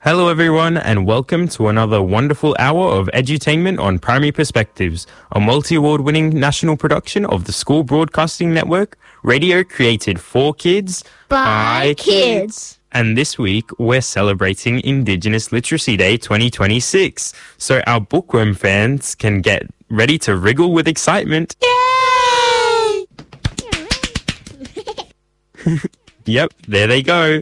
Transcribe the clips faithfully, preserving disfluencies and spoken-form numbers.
Hello everyone and welcome to another wonderful hour of edutainment on Primary Perspectives, a multi-award winning national production of the School Broadcasting Network, radio created for kids, by kids. And this week we're celebrating Indigenous Literacy Day twenty twenty-six, so our bookworm fans can get ready to wriggle with excitement. Yay! Yep, there they go.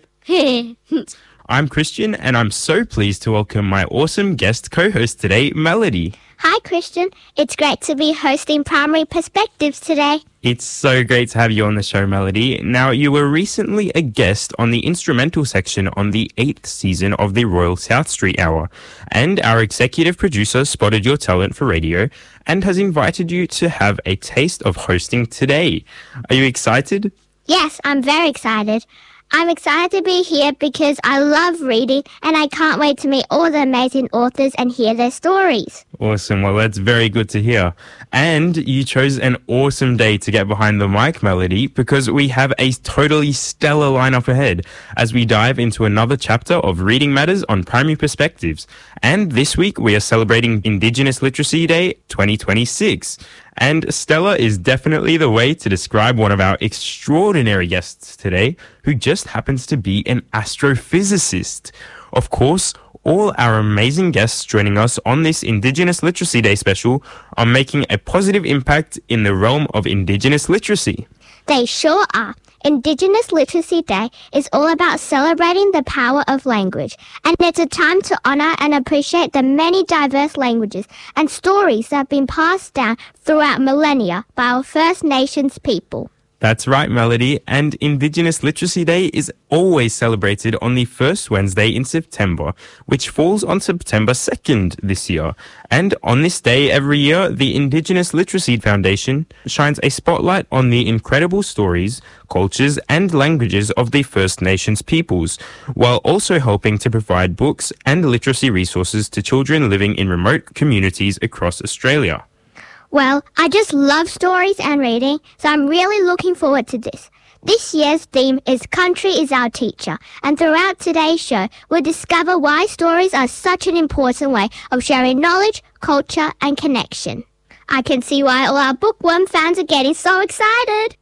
I'm Christian, and I'm so pleased to welcome my awesome guest co-host today, Melody. Hi, Christian. It's great to be hosting Primary Perspectives today. It's so great to have you on the show, Melody. Now, you were recently a guest on the instrumental section on the eighth season of the Royal South Street Hour, and our executive producer spotted your talent for radio and has invited you to have a taste of hosting today. Are you excited? Yes, I'm very excited. I'm excited to be here because I love reading and I can't wait to meet all the amazing authors and hear their stories. Awesome. Well, that's very good to hear. And you chose an awesome day to get behind the mic, Melody, because we have a totally stellar lineup ahead as we dive into another chapter of Reading Matters on Primary Perspectives. And this week we are celebrating Indigenous Literacy Day twenty twenty-six. And Stella is definitely the way to describe one of our extraordinary guests today, who just happens to be an astrophysicist. Of course, all our amazing guests joining us on this Indigenous Literacy Day special are making a positive impact in the realm of Indigenous literacy. They sure are. Indigenous Literacy Day is all about celebrating the power of language, and it's a time to honour and appreciate the many diverse languages and stories that have been passed down throughout millennia by our First Nations people. That's right, Melody, and Indigenous Literacy Day is always celebrated on the first Wednesday in September, which falls on September second this year. And on this day every year, the Indigenous Literacy Foundation shines a spotlight on the incredible stories, cultures, and languages of the First Nations peoples, while also helping to provide books and literacy resources to children living in remote communities across Australia. Well, I just love stories and reading, so I'm really looking forward to this. This year's theme is Country is Our Teacher, and throughout today's show, we'll discover why stories are such an important way of sharing knowledge, culture, and connection. I can see why all our bookworm fans are getting so excited.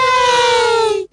Yay!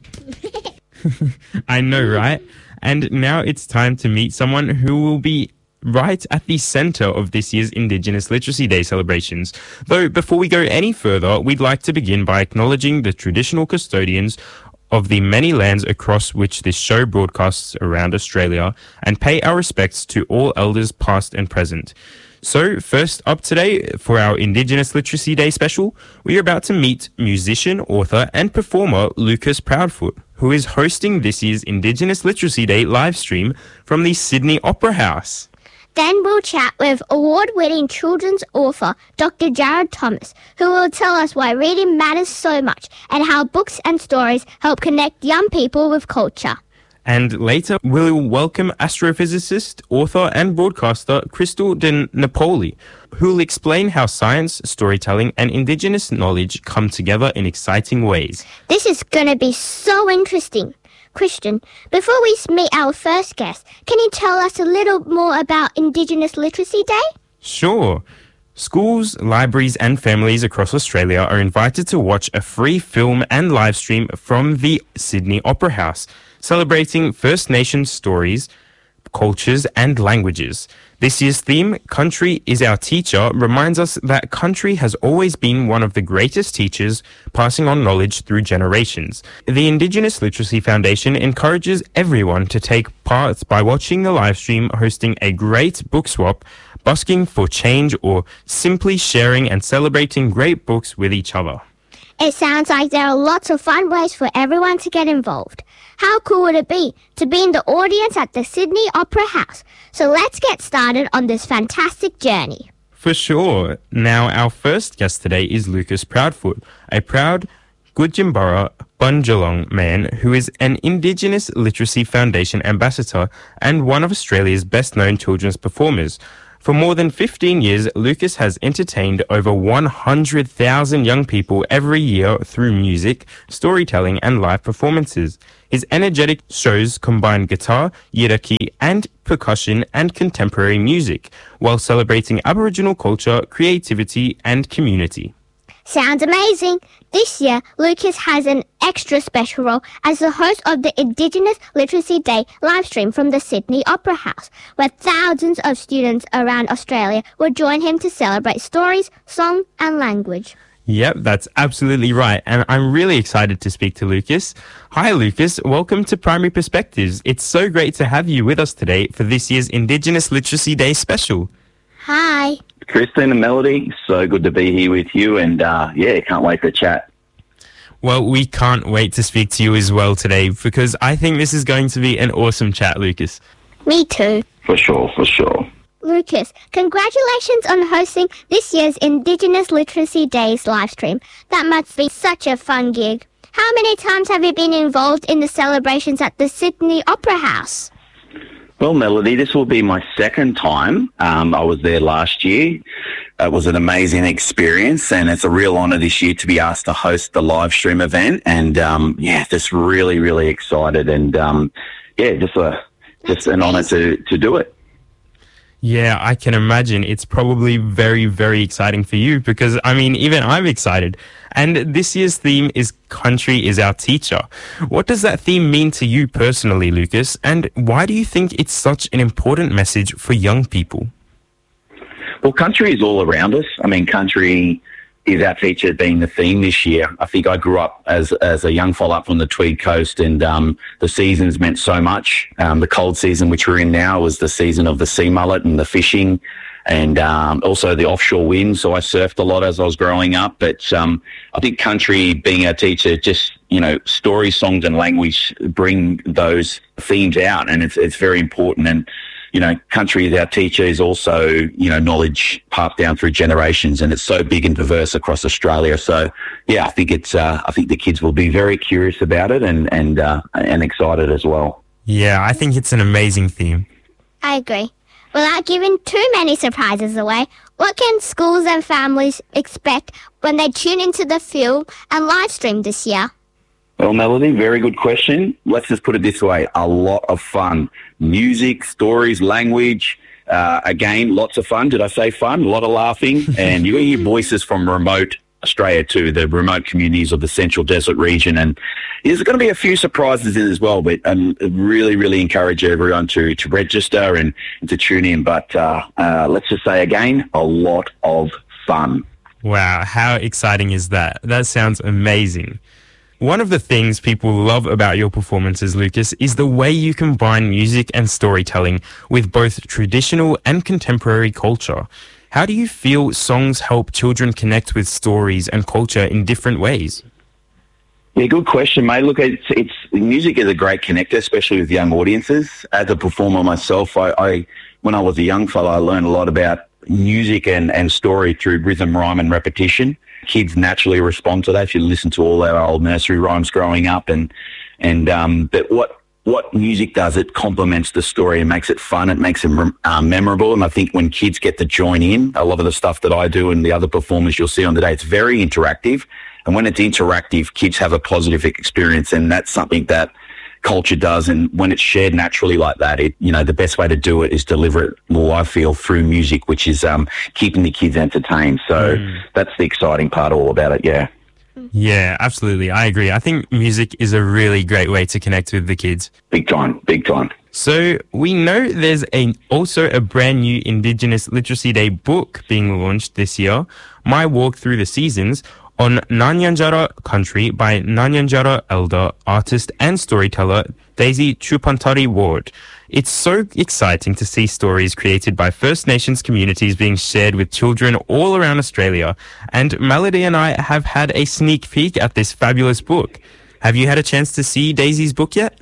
I know, right? And now it's time to meet someone who will be right at the center of this year's Indigenous Literacy Day celebrations. Though before we go any further, we'd like to begin by acknowledging the traditional custodians of the many lands across which this show broadcasts around Australia and pay our respects to all elders past and present. So first up today for our Indigenous Literacy Day special, we are about to meet musician, author and performer Lucas Proudfoot, who is hosting this year's Indigenous Literacy Day live stream from the Sydney Opera House. Then we'll chat with award-winning children's author Doctor Jared Thomas, who will tell us why reading matters so much and how books and stories help connect young people with culture. And later, we'll welcome astrophysicist, author and broadcaster Crystal de Napoli, who will explain how science, storytelling and Indigenous knowledge come together in exciting ways. This is going to be so interesting. Christian, before we meet our first guest, can you tell us a little more about Indigenous Literacy Day? Sure. Schools, libraries and families across Australia are invited to watch a free film and live stream from the Sydney Opera House, celebrating First Nations stories, cultures and languages. This year's theme, Country is Our Teacher, reminds us that country has always been one of the greatest teachers, passing on knowledge through generations. The Indigenous Literacy Foundation encourages everyone to take part by watching the live stream, hosting a great book swap, busking for change, or simply sharing and celebrating great books with each other. It sounds like there are lots of fun ways for everyone to get involved. How cool would it be to be in the audience at the Sydney Opera House? So let's get started on this fantastic journey. For sure. Now, our first guest today is Lucas Proudfoot, a proud Gudjimburra Bundjalung man who is an Indigenous Literacy Foundation ambassador and one of Australia's best-known children's performers. For more than fifteen years, Lucas has entertained over one hundred thousand young people every year through music, storytelling, and live performances. His energetic shows combine guitar, yiraki, and percussion and contemporary music, while celebrating Aboriginal culture, creativity, and community. Sounds amazing. This year, Lucas has an extra special role as the host of the Indigenous Literacy Day livestream from the Sydney Opera House, where thousands of students around Australia will join him to celebrate stories, song, and language. Yep, that's absolutely right. And I'm really excited to speak to Lucas. Hi, Lucas. Welcome to Primary Perspectives. It's so great to have you with us today for this year's Indigenous Literacy Day special. Hi. Kristen and Melody, so good to be here with you, and uh, yeah, can't wait for chat. Well, we can't wait to speak to you as well today, because I think this is going to be an awesome chat, Lucas. Me too. For sure, for sure. Lucas, congratulations on hosting this year's Indigenous Literacy Days livestream. That must be such a fun gig. How many times have you been involved in the celebrations at the Sydney Opera House? Well, Melody, this will be my second time. Um, I was there last year. It was an amazing experience, and it's a real honour this year to be asked to host the live stream event. And um, yeah, just really, really excited, and um, yeah, just a just an honour to to do it. Yeah, I can imagine. It's probably very, very exciting for you because, I mean, even I'm excited. And this year's theme is Country is Our Teacher. What does that theme mean to you personally, Lucas? And why do you think it's such an important message for young people? Well, country is all around us. I mean, country is our teacher being the theme this year. I think I grew up as as a young fella up from the Tweed Coast, and um, the seasons meant so much. Um, the cold season, which we're in now, was the season of the sea mullet and the fishing, and um, also the offshore wind. So I surfed a lot as I was growing up. But um, I think country being our teacher, just, you know, stories, songs and language bring those themes out, and it's it's very important. And you know, country is our teacher is also, you know, knowledge passed down through generations, and it's so big and diverse across Australia. So, yeah, I think it's, uh, I think the kids will be very curious about it and and uh, and excited as well. Yeah, I think it's an amazing theme. I agree. Without giving too many surprises away, what can schools and families expect when they tune into the film and live stream this year? Well, Melody, very good question. Let's just put it this way. A lot of fun. Music, stories, language. Uh, again, lots of fun. Did I say fun? A lot of laughing. And you're going to hear voices from remote Australia too, the remote communities of the Central Desert region. And there's going to be a few surprises in as well, but I um, really, really encourage everyone to, to register and, and to tune in. But uh, uh, let's just say again, a lot of fun. Wow, how exciting is that? That sounds amazing. One of the things people love about your performances, Lucas, is the way you combine music and storytelling with both traditional and contemporary culture. How do you feel songs help children connect with stories and culture in different ways? Yeah, good question, mate. Look, it's, it's music is a great connector, especially with young audiences. As a performer myself, I, I when I was a young fellow, I learned a lot about music and, and story through rhythm, rhyme and repetition. Kids naturally respond to that. If you listen to all our old nursery rhymes growing up, and and um, but what what music does, it complements the story and makes it fun. It makes it uh, memorable. And I think when kids get to join in, a lot of the stuff that I do and the other performers you'll see on the day, it's very interactive. And when it's interactive, kids have a positive experience, and that's something that culture does. And when it's shared naturally like that, it, you know, the best way to do it is deliver it more, I feel, through music, which is um, keeping the kids entertained. So mm. that's the exciting part all about it, yeah. Yeah, absolutely. I agree. I think music is a really great way to connect with the kids. Big time, big time. So we know there's a, also a brand new Indigenous Literacy Day book being launched this year, My Walk Through the Seasons, on Nanyanjara Country by Nanyanjara elder, artist and storyteller Daisy Chupantari Ward. It's so exciting to see stories created by First Nations communities being shared with children all around Australia. And Melody and I have had a sneak peek at this fabulous book. Have you had a chance to see Daisy's book yet?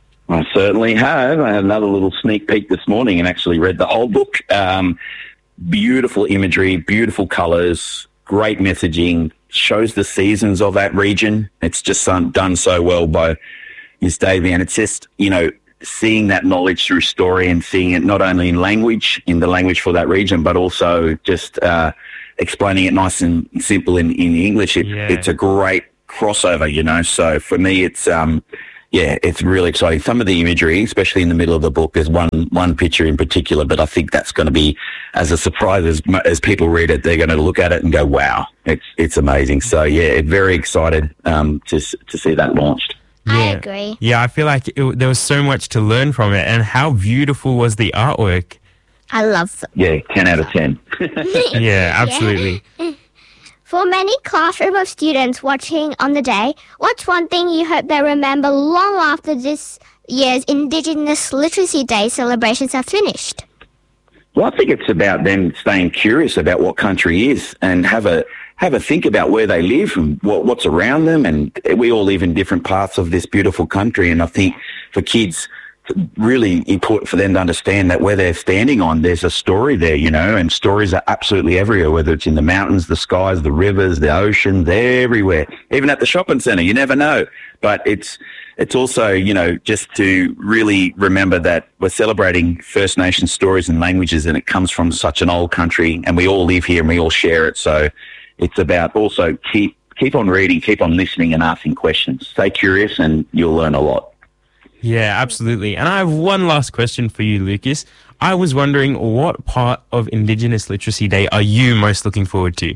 I certainly have. I had another little sneak peek this morning and actually read the whole book. Um, beautiful imagery, beautiful colours, great messaging, shows the seasons of that region. It's just done so well by Miss Davy, and it's just, you know, seeing that knowledge through story and seeing it not only in language, in the language for that region, but also just uh, explaining it nice and simple in, in English. It, Yeah. It's a great crossover, you know. So for me, it's um, yeah, it's really exciting. Some of the imagery, especially in the middle of the book, there's one one picture in particular, but I think that's going to be as a surprise as as people read it, they're going to look at it and go, "Wow, it's it's amazing." So yeah, very excited um, to s- to see that launched. I Yeah. agree. Yeah, I feel like it, there was so much to learn from it, and how beautiful was the artwork. I love them. Yeah, ten out of ten. Yeah, absolutely. For many classroom of students watching on the day, what's one thing you hope they remember long after this year's Indigenous Literacy Day celebrations are finished? Well, I think it's about them staying curious about what country is and have a have a think about where they live and what, what's around them. And we all live in different parts of this beautiful country. And I think for kids, really important for them to understand that where they're standing on, there's a story there, you know, and stories are absolutely everywhere, whether it's in the mountains, the skies, the rivers, the ocean, they're everywhere. Even at the shopping centre, you never know. But it's it's also, you know, just to really remember that we're celebrating First Nation stories and languages, and it comes from such an old country, and we all live here and we all share it. So it's about also keep keep on reading, keep on listening and asking questions. Stay curious and you'll learn a lot. Yeah, absolutely. And I have one last question for you, Lucas. I was wondering, what part of Indigenous Literacy Day are you most looking forward to?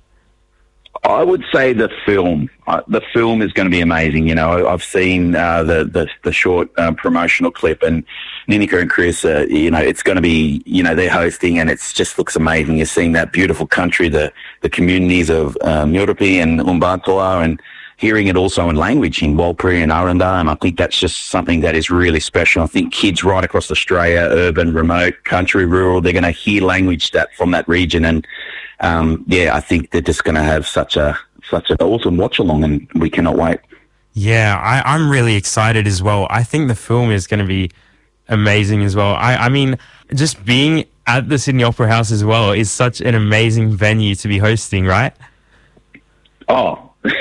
I would say the film. Uh, the film is going to be amazing. You know, I've seen uh, the, the the short uh, promotional clip, and Ninika and Chris, uh, you know, it's going to be, you know, they're hosting, and it just looks amazing. You're seeing that beautiful country, the the communities of uh, Muripi and Umbatoa, and hearing it also in language in Walpuri and Aranda, and I think that's just something that is really special. I think kids right across Australia, urban, remote, country, rural, they're going to hear language that from that region, and um, yeah, I think they're just going to have such a such an awesome watch along, and we cannot wait. Yeah, I, I'm really excited as well. I think the film is going to be amazing as well. I, I mean, just being at the Sydney Opera House as well is such an amazing venue to be hosting, right? Oh.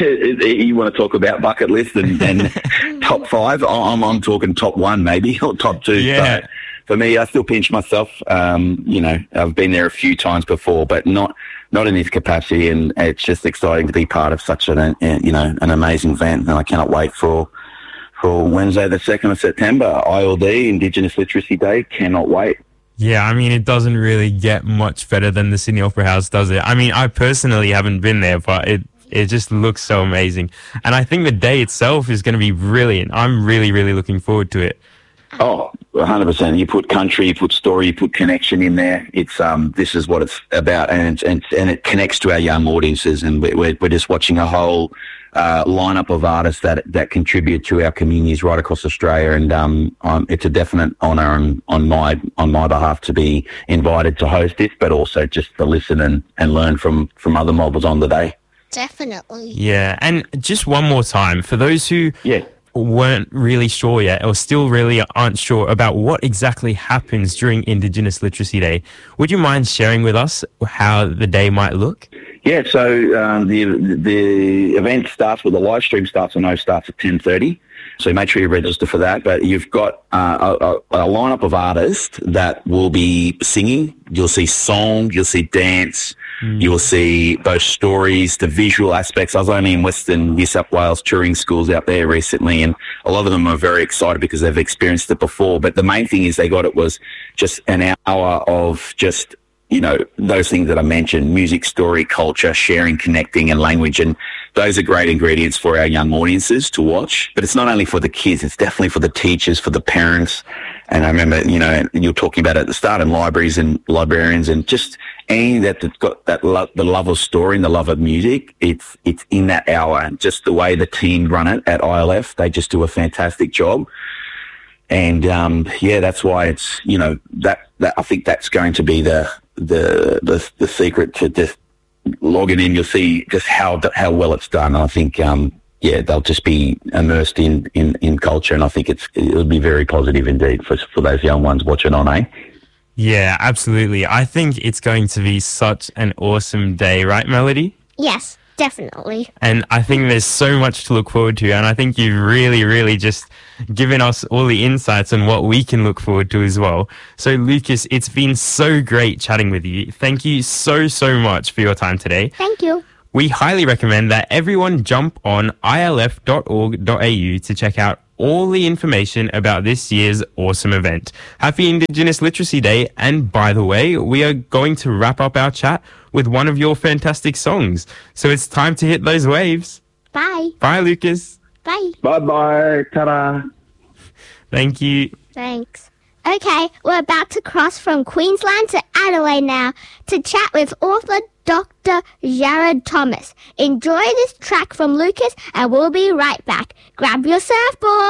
You want to talk about bucket list and, and top five? I'm, I'm talking top one maybe, or top two. Yeah. So for me, I still pinch myself. Um, you know, I've been there a few times before, but not not in this capacity. And it's just exciting to be part of such an, uh, you know, an amazing event. And I cannot wait for for Wednesday, the second of September, I L D, Indigenous Literacy Day. Cannot wait. Yeah, I mean, it doesn't really get much better than the Sydney Opera House, does it? I mean, I personally haven't been there, but it It just looks so amazing. And I think the day itself is going to be brilliant. I'm really, really looking forward to it. Oh, one hundred percent. You put country, you put story, you put connection in there. It's um, this is what it's about, and and and it connects to our young audiences. And we're we're just watching a whole uh, lineup of artists that that contribute to our communities right across Australia. And um, um it's a definite honour on, on my on my behalf to be invited to host this, but also just to listen and, and learn from from other mobbers on the day. Definitely. Yeah, and just one more time, for those who Yeah. weren't really sure yet, or still really aren't sure about what exactly happens during Indigenous Literacy Day, would you mind sharing with us how the day might look? Yeah, so um, the the event starts, well, the live stream starts, I know, starts at ten thirty. So make sure you register for that. But you've got uh, a, a, a lineup of artists that will be singing. You'll see song, you'll see dance, mm. you'll see those stories, the visual aspects. I was only in Western New South Wales touring schools out there recently, and a lot of them are very excited because they've experienced it before. But the main thing is they got it was just an hour of just, you know, those things that I mentioned: music, story, culture, sharing, connecting, and language. And those are great ingredients for our young audiences to watch. But it's not only for the kids, it's definitely for the teachers, for the parents. And I remember, you know, you were talking about it at the start, in libraries and librarians, and just any that's got that love, the love of story and the love of music, it's it's in that hour. And just the way the team run it at I L F, they just do a fantastic job. And um, yeah, that's why it's, you know, that, that I think that's going to be the the the, the secret to just logging in. You'll see just how how well it's done. I think um, yeah, they'll just be immersed in, in, in culture, and I think it's it'll be very positive indeed for for those young ones watching on, eh? Yeah, absolutely. I think it's going to be such an awesome day, right, Melody? Yes. Definitely. And I think there's so much to look forward to. And I think you've really, really just given us all the insights on what we can look forward to as well. So, Lucas, it's been so great chatting with you. Thank you so, so much for your time today. Thank you. We highly recommend that everyone jump on I L F dot org dot A U to check out all the information about this year's awesome event. Happy Indigenous Literacy Day. And by the way, we are going to wrap up our chat with one of your fantastic songs. So it's time to hit those waves. Bye. Bye, Lucas. Bye. Bye-bye. Ta-da. Thank you. Thanks. Okay, we're about to cross from Queensland to Adelaide now to chat with author Doctor Jared Thomas. Enjoy this track from Lucas and we'll be right back. Grab your surfboard.